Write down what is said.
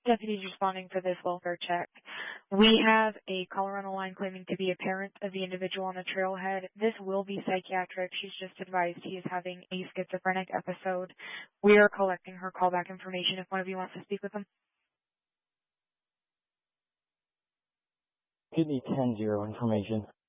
Deputies responding for this welfare check. We have a caller on the line claiming to be a parent of the individual on the trailhead. This will be psychiatric. She's just advised he is having a schizophrenic episode. We are collecting her callback information if one of you wants to speak with him. Give me 10-0 information.